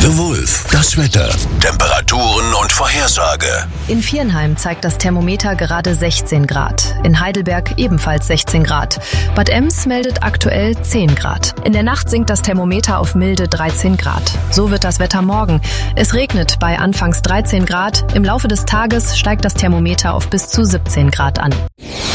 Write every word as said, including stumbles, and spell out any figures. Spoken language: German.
The Wolf, das Wetter, Temperaturen und Vorhersage. In Viernheim zeigt das Thermometer gerade sechzehn Grad. In Heidelberg ebenfalls sechzehn Grad. Bad Ems meldet aktuell zehn Grad. In der Nacht sinkt das Thermometer auf milde dreizehn Grad. So wird das Wetter morgen. Es regnet bei anfangs dreizehn Grad. Im Laufe des Tages steigt das Thermometer auf bis zu siebzehn Grad an.